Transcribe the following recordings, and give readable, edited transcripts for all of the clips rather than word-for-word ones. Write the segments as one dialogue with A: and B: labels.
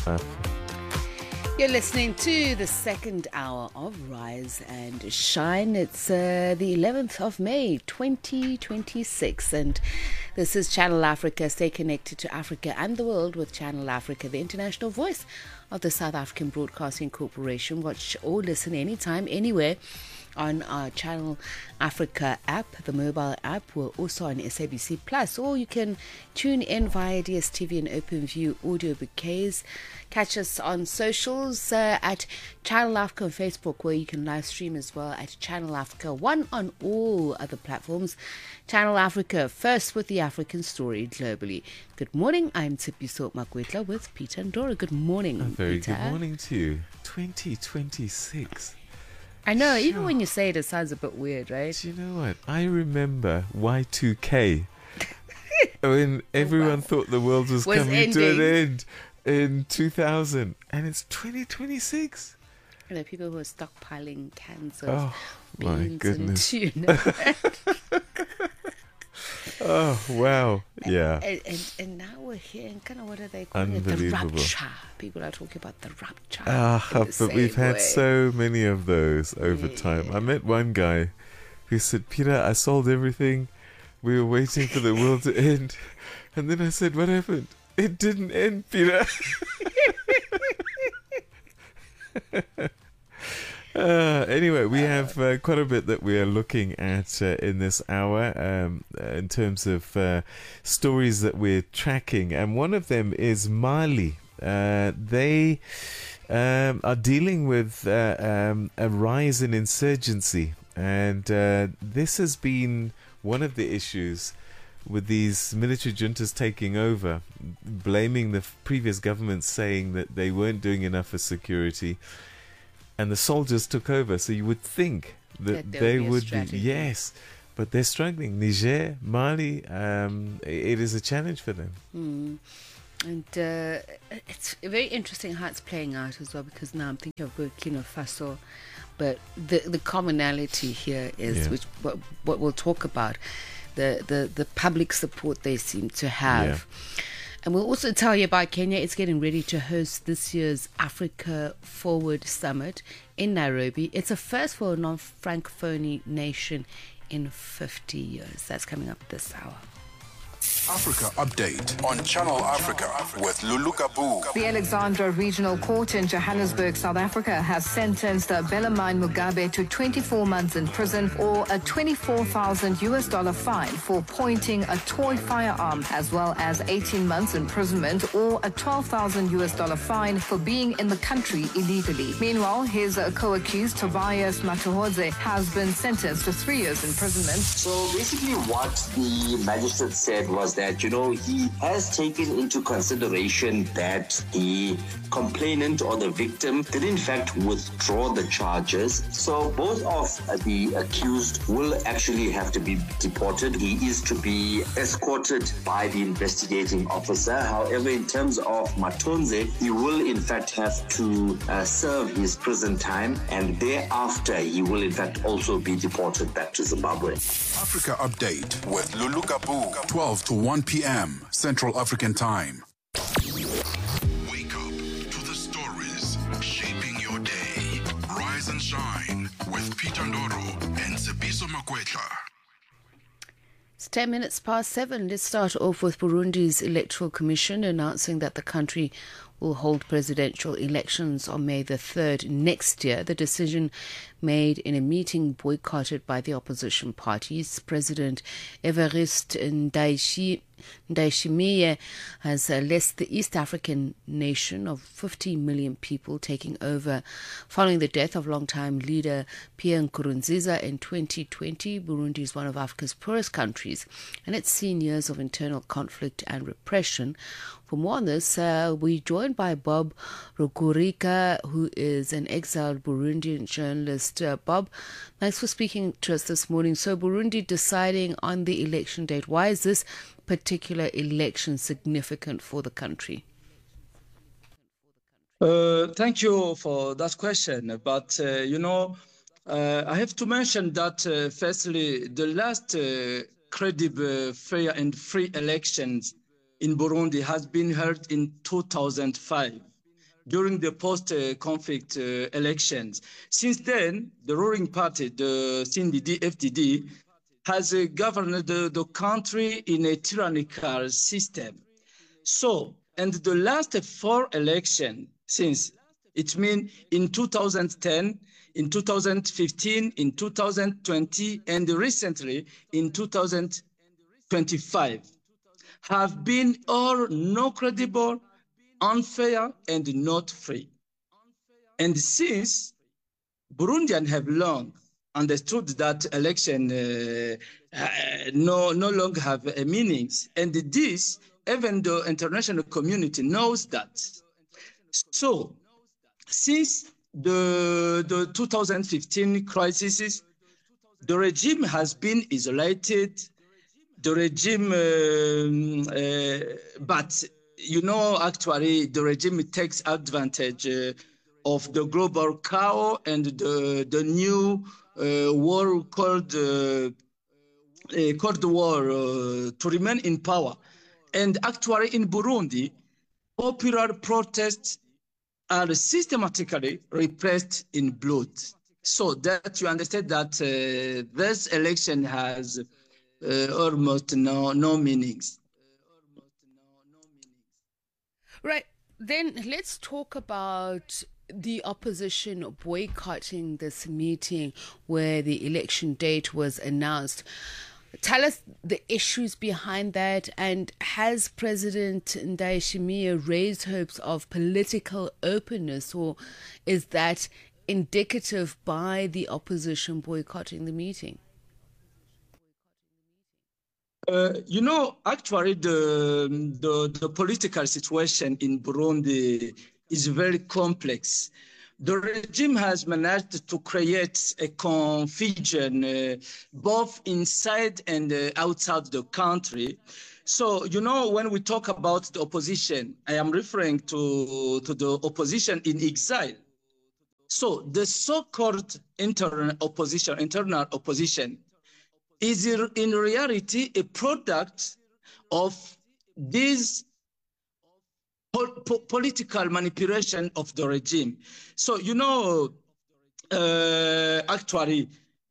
A: You're listening to the second hour of Rise and Shine. It's the 11th of May, 2026. And this is Channel Africa. Stay connected to Africa and the world with Channel Africa, the international voice of the South African Broadcasting Corporation. Watch or listen anytime, anywhere on our Channel Africa app, the mobile app. We're also on SABC Plus, or you can tune in via DSTV and OpenView audio bouquets. Catch us on socials at Channel Africa on Facebook, where you can live stream as well at Channel Africa 1 on all other platforms. Channel Africa, first with the African story globally. Good morning, I'm Tshepiso Makwetla with Peter Ndoro. Good morning,
B: Very
A: Peter.
B: good morning to you. 2026.
A: I know,
B: Sure.
A: even when you say it, it sounds a bit weird, right?
B: Do you know what? I remember Y2K when everyone thought the world was coming to an end in 2000, and it's 2026.
A: You know, people who are stockpiling cans of
B: Oh, my
A: beans
B: goodness.
A: and tuna.
B: Oh, wow. Yeah.
A: And now we're hearing kind of, what are they calling it? The
B: Unbelievable.
A: rupture. People are talking about the rupture.
B: But we've had
A: way.
B: so many of those over time. I met one guy who said, Peter, I sold everything. We were waiting for the world to end. And then I said, what happened? It didn't end, Peter. Anyway, we have quite a bit that we are looking at in this hour in terms of stories that we're tracking. And one of them is Mali. They are dealing with a rise in insurgency. And this has been one of the issues with these military juntas taking over, blaming the previous government, saying that they weren't doing enough for security. And the soldiers took over, so you would think that they would be, yes, but they're struggling. Niger, Mali, it is a challenge for them.
A: And it's very interesting how it's playing out as well, because now I'm thinking of Burkina Faso, but the commonality here is, which what we'll talk about, the public support they seem to have. And we'll also tell you about Kenya. It's getting ready to host this year's Africa Forward Summit in Nairobi. It's a first for a non-Francophone nation in 50 years. That's coming up this hour.
C: Africa Update on Channel Africa with Lulu Kabu.
D: The Alexandra Regional Court in Johannesburg, South Africa, has sentenced Bellarmine Mugabe to 24 months in prison or a $24,000 fine for pointing a toy firearm, as well as 18 months imprisonment or a $12,000 fine for being in the country illegally. Meanwhile, his co-accused Tobias Matuhodze has been sentenced to 3 years imprisonment.
E: So basically what the magistrate said was that, he has taken into consideration that the complainant or the victim did in fact withdraw the charges. So both of the accused will actually have to be deported. He is to be escorted by the investigating officer. However, in terms of Matonze, he will in fact have to serve his prison time, and thereafter he will in fact also be deported back to Zimbabwe.
C: Africa Update with Lulu Kabu, 12 to 1 p.m. Central African Time. Wake up to the stories shaping your day. Rise and Shine with Peter Ndoro and Tshepiso Makwetla.
A: It's 10 minutes past 7. Let's start off with Burundi's Electoral Commission announcing that the country will hold presidential elections on May the 3rd next year. The decision made in a meeting boycotted by the opposition parties. President Evariste Ndayishimiye has left the East African nation of 50 million people taking over following the death of longtime leader Pierre Nkurunziza in 2020. Burundi is one of Africa's poorest countries, and it's seen years of internal conflict and repression. For more on this, we're joined by Bob Rugurika, who is an exiled Burundian journalist. Bob, thanks for speaking to us this morning. So Burundi deciding on the election date. Why is this particular election significant for the country?
F: Thank you for that question. But, I have to mention that, firstly, the last credible, fair and free elections in Burundi has been held in 2005. during the post-conflict elections. Since then, the ruling party, the CNDD-FDD, has governed the country in a tyrannical system. So, and the last 4 elections since, it means in 2010, in 2015, in 2020, and recently in 2025, have been all not credible, unfair, and not free. And since Burundians have long understood that election no longer have a meaning, and this, even the international community knows that. So, since the 2015 crisis, the regime has been isolated. The regime, but you know, actually, the regime takes advantage of the global chaos and the new war called Cold War to remain in power. And actually, in Burundi, popular protests are systematically repressed in blood. So that you understand that this election has almost no meanings.
A: Right. Then let's talk about the opposition boycotting this meeting where the election date was announced. Tell us the issues behind that, and has President Ndayishimiye raised hopes of political openness, or is that indicative by the opposition boycotting the meeting?
F: You know, actually, the political situation in Burundi is very complex. The regime has managed to create a confusion both inside and outside the country. So, you know, when we talk about the opposition, I am referring to the opposition in exile. So the so-called internal opposition is in reality a product of this political manipulation of the regime. So, you know, actually,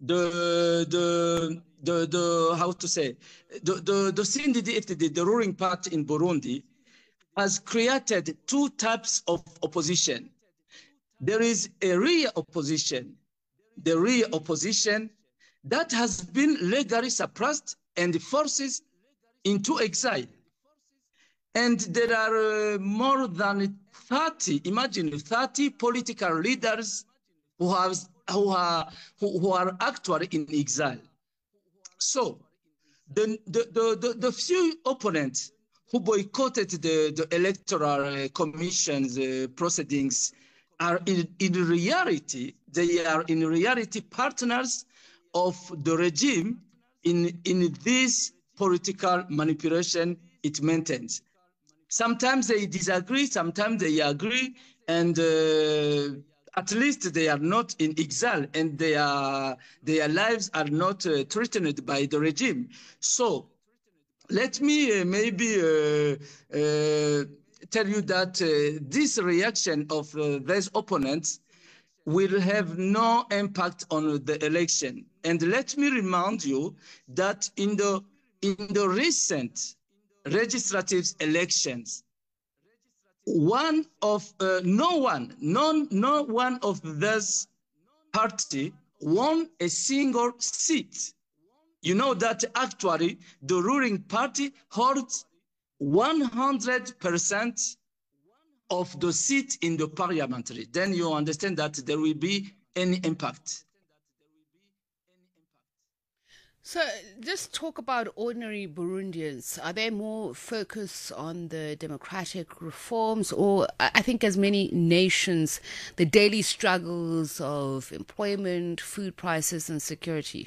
F: how to say, the CNDD-FDD, the ruling party in Burundi, has created 2 types of opposition. There is a real opposition, the real opposition that has been legally suppressed and forced into exile. And there are more than 30, imagine 30 political leaders who are actually in exile. So the few opponents who boycotted the electoral commission's proceedings are in reality partners of the regime in this political manipulation it maintains. Sometimes they disagree, sometimes they agree, and at least they are not in exile and their lives are not threatened by the regime. So let me maybe tell you that this reaction of these opponents will have no impact on the election. And let me remind you that in the recent legislative elections, no one of those party won a single seat. You know that actually the ruling party holds 100% of the seat in the parliamentary. Then you understand that there will be any impact.
A: So just talk about ordinary Burundians. Are they more focused on the democratic reforms, or I think as many nations, the daily struggles of employment, food prices and security?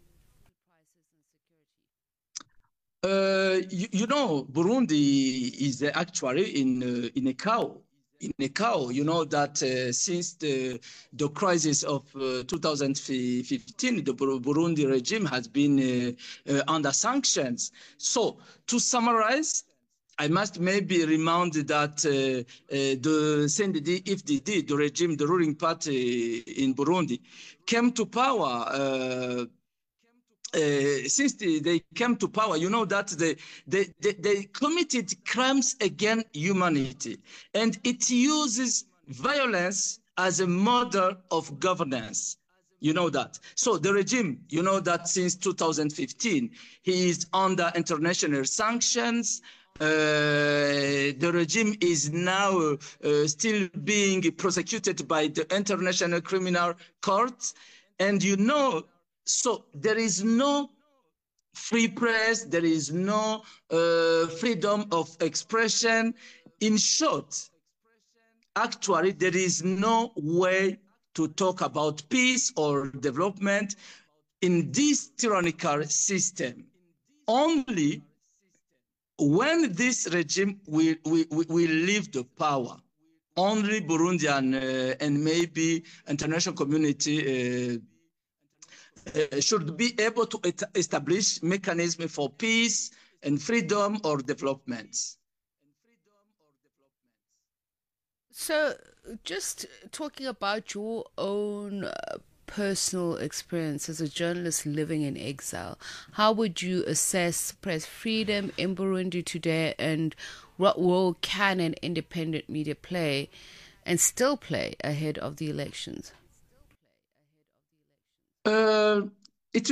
F: You know, Burundi is actually in a chaos. You know that since the crisis of 2015, the Burundi regime has been under sanctions. So to summarize, I must maybe remind that the CNDD-FDD, the regime, the ruling party in Burundi, came to power. Since they came to power, you know that they committed crimes against humanity, and it uses violence as a model of governance. You know that. So the regime, you know that since 2015, he is under international sanctions. The regime is now still being prosecuted by the International Criminal Court. And you know, so there is no free press, there is no freedom of expression. In short, actually, there is no way to talk about peace or development in this tyrannical system. Only when this regime will leave the power, only Burundian and maybe international community should be able to establish mechanisms for peace and freedom or development.
A: So, just talking about your own personal experience as a journalist living in exile, how would you assess press freedom in Burundi today, and what role can an independent media play and still play ahead of the elections?
F: It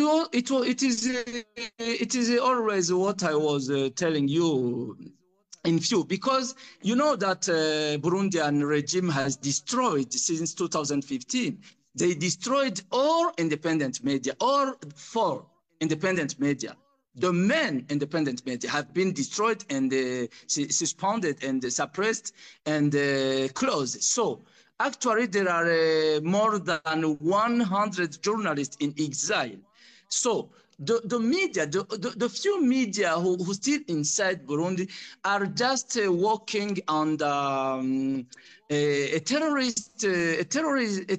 F: is always what I was telling you in few, because you know that Burundian regime has destroyed since 2015. They destroyed all independent media, all 4 independent media. The main independent media have been destroyed and suspended and suppressed and closed. So actually, there are more than 100 journalists in exile. So the media, the few media who still inside Burundi are just working on the a terrorist